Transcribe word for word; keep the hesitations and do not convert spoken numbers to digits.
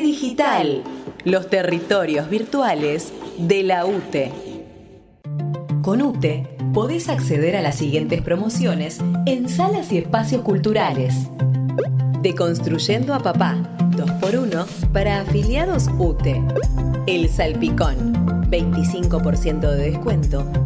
Digital, los territorios virtuales de la U T E. Con U T E podés acceder a las siguientes promociones en salas y espacios culturales. Deconstruyendo a Papá, dos por uno para afiliados U T E. El Salpicón, veinticinco por ciento de descuento